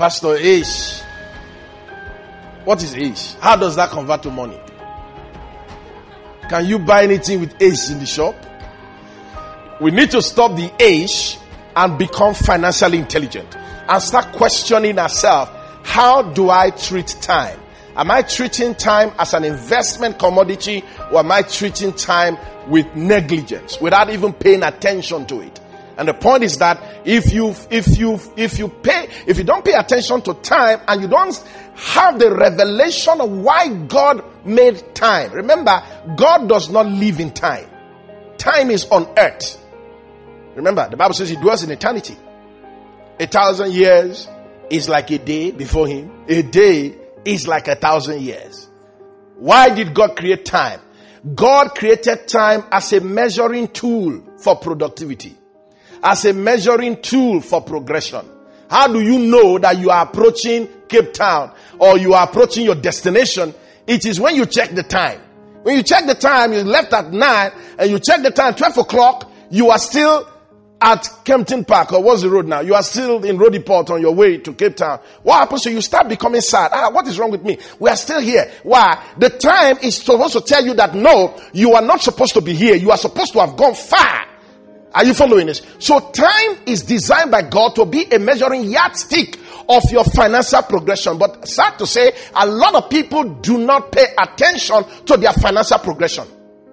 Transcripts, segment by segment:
Pastor Ish. What is Ish? How does that convert to money? Can you buy anything with Ish in the shop? We need to stop the Ish and become financially intelligent and start questioning ourselves. How do I treat time? Am I treating time as an investment commodity, or am I treating time with negligence without even paying attention to it? And the point is that if you don't pay attention to time and you don't have the revelation of why God made time. Remember, God does not live in time. Time is on earth. Remember, the Bible says he dwells in eternity. 1,000 years is like a day before him. A day is like 1,000 years. Why did God create time? God created time as a measuring tool for productivity, as a measuring tool for progression. How do you know that you are approaching Cape Town or you are approaching your destination? It is when you check the time. When you check the time, you left at 9 and you check the time 12 o'clock, you are still at Kempton Park, or what's the road now? You are still in Rodiport on your way to Cape Town. What happens to you? Start becoming sad. What is wrong with me? We are still here. Why? The time is supposed to tell you that no, you are not supposed to be here. You are supposed to have gone far. Are you following this? So time is designed by God to be a measuring yardstick of your financial progression. But sad to say, a lot of people do not pay attention to their financial progression.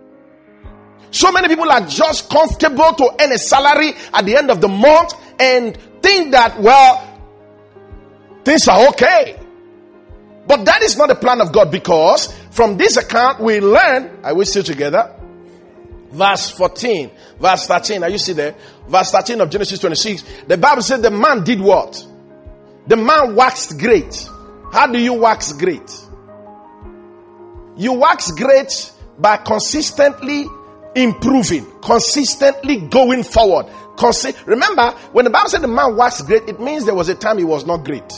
So many people are just comfortable to earn a salary at the end of the month and think that, well, things are okay. But that is not the plan of God, because from this account we learn, I will see together, verse 14, verse 13, are you see there? Verse 13 of Genesis 26, the Bible said the man did what? The man waxed great. How do you wax great? You wax great by consistently improving, consistently going forward. Remember, when the Bible said the man waxed great, it means there was a time he was not great.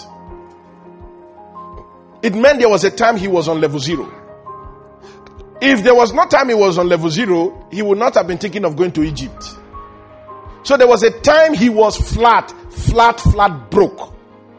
It meant there was a time he was on level 0. If there was no time he was on level 0, he would not have been thinking of going to Egypt. So there was a time he was flat broke.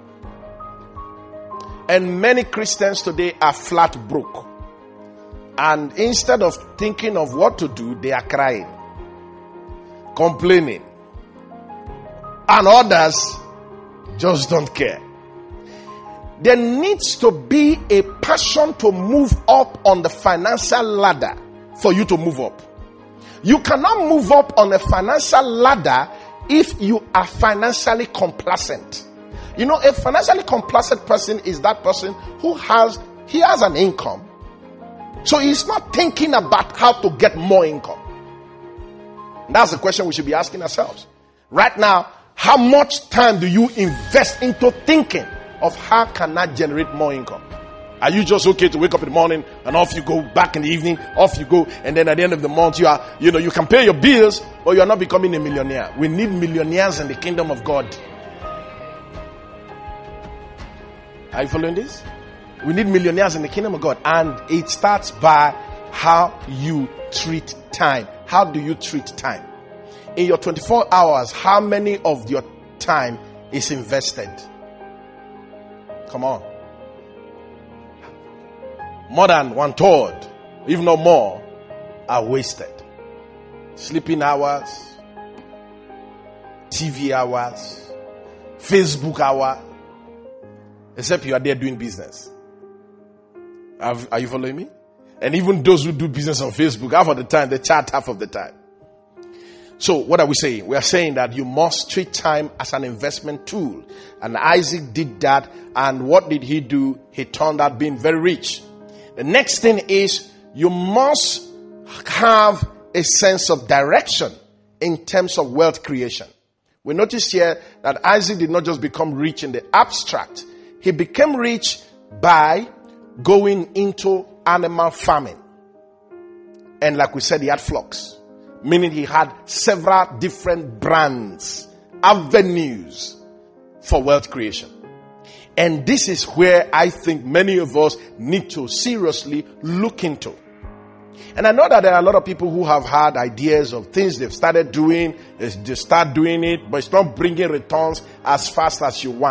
And many Christians today are flat broke. And instead of thinking of what to do, they are crying, complaining. And others just don't care. There needs to be a passion to move up on the financial ladder for you to move up. You cannot move up on a financial ladder if you are financially complacent. You know, a financially complacent person is that person who has an income. So he's not thinking about how to get more income. That's the question we should be asking ourselves. Right now, how much time do you invest into thinking of how can I generate more income? Are you just okay to wake up in the morning and off you go, back in the evening, off you go, and then at the end of the month you can pay your bills, but you are not becoming a millionaire. We need millionaires in the kingdom of God. Are you following this? We need millionaires in the kingdom of God. And it starts by how you treat time. How do you treat time? In your 24 hours, how many of your time is invested? Come on. More than 1/3, if not more, are wasted. Sleeping hours, TV hours, Facebook hours. Except you are there doing business. Are you following me? And even those who do business on Facebook, half of the time, they chat half of the time. So what are we saying? We are saying that you must treat time as an investment tool. And Isaac did that. And what did he do? He turned out being very rich. The next thing is you must have a sense of direction in terms of wealth creation. We notice here that Isaac did not just become rich in the abstract. He became rich by going into animal farming. And like we said, he had flocks. Meaning he had several different brands, avenues for wealth creation. And this is where I think many of us need to seriously look into. And I know that there are a lot of people who have had ideas of things they've started doing. They start doing it, but it's not bringing returns as fast as you want.